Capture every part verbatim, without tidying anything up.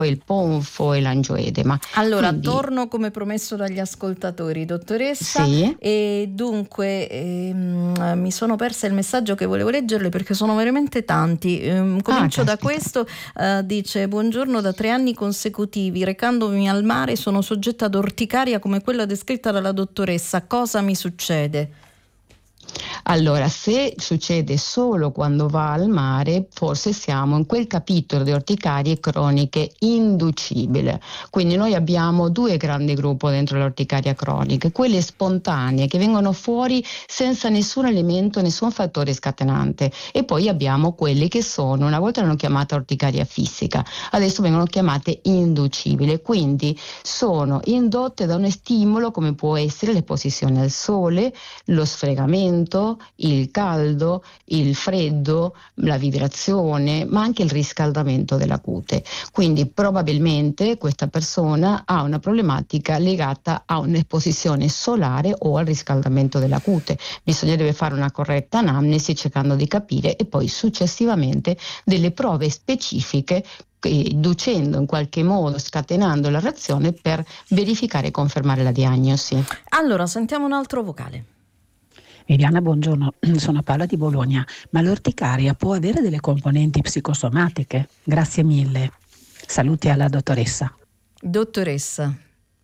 il ponfo e l'angioedema. Allora, Quindi, torno come promesso dagli ascoltatori, dottoressa, sì. e dunque ehm, mi sono persa il messaggio che volevo leggerle perché sono veramente tanti. Ehm, comincio Ah, da caspita. questo, eh, dice: buongiorno, da tre anni consecutivi recandomi al mare sono soggetta ad orticaria come quella descritta dalla dottoressa, cosa mi succede? Allora, se succede solo quando va al mare, forse siamo in quel capitolo di orticarie croniche inducibile. Quindi noi abbiamo due grandi gruppi dentro le orticarie croniche, quelle spontanee che vengono fuori senza nessun elemento, nessun fattore scatenante, e poi abbiamo quelle che sono, una volta erano chiamate orticaria fisica, adesso vengono chiamate inducibili, quindi sono indotte da uno stimolo come può essere l'esposizione al sole, lo sfregamento, il caldo, il freddo, la vibrazione, ma anche il riscaldamento della cute. Quindi probabilmente questa persona ha una problematica legata a un'esposizione solare o al riscaldamento della cute. Bisognerebbe fare una corretta anamnesi cercando di capire e poi successivamente delle prove specifiche, inducendo in qualche modo, scatenando la reazione per verificare e confermare la diagnosi. Allora, sentiamo un altro vocale. Viviana, buongiorno, sono Paola di Bologna, ma l'orticaria può avere delle componenti psicosomatiche? Grazie mille. Saluti alla dottoressa. Dottoressa.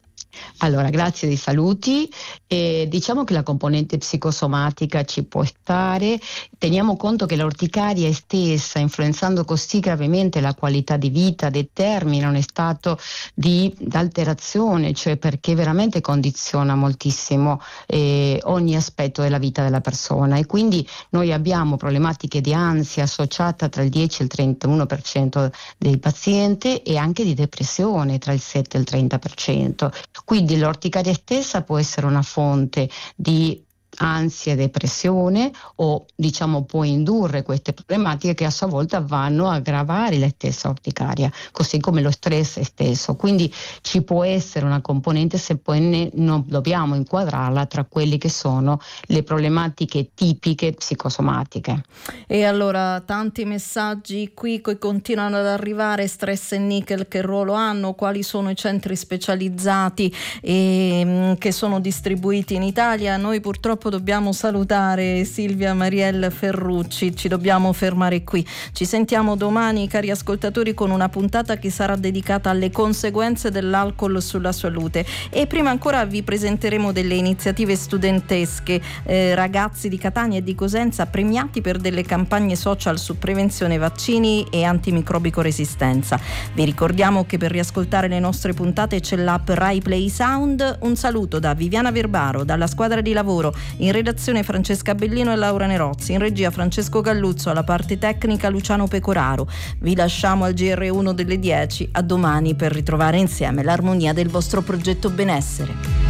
Allora, grazie dei saluti. Eh, diciamo che la componente psicosomatica ci può stare. Teniamo conto che l'orticaria stessa, influenzando così gravemente la qualità di vita, determina uno stato di alterazione, cioè perché veramente condiziona moltissimo eh, ogni aspetto della vita della persona, e quindi noi abbiamo problematiche di ansia associata tra il dieci e il trentuno per cento dei pazienti, e anche di depressione tra il sette e il trenta per cento. Quindi l'orticaria stessa può essere una fonte di ansia e depressione, o diciamo può indurre queste problematiche che a sua volta vanno a aggravare la stessa orticaria, così come lo stress stesso. Quindi ci può essere una componente, se poi ne, non dobbiamo inquadrarla tra quelle che sono le problematiche tipiche psicosomatiche. E allora tanti messaggi qui che continuano ad arrivare: stress e nickel che ruolo hanno, quali sono i centri specializzati e, che sono distribuiti in Italia. Noi purtroppo dobbiamo salutare Silvia Marielle Ferrucci, ci dobbiamo fermare qui. Ci sentiamo domani, cari ascoltatori, con una puntata che sarà dedicata alle conseguenze dell'alcol sulla salute, e prima ancora vi presenteremo delle iniziative studentesche, eh, ragazzi di Catania e di Cosenza premiati per delle campagne social su prevenzione, vaccini e antimicrobico resistenza. Vi ricordiamo che per riascoltare le nostre puntate c'è l'app Rai Play Sound. Un saluto da Viviana Verbaro, dalla squadra di lavoro. In redazione Francesca Bellino e Laura Nerozzi, in regia Francesco Galluzzo, alla parte tecnica Luciano Pecoraro. Vi lasciamo al G R uno delle dieci. A domani per ritrovare insieme l'armonia del vostro progetto benessere.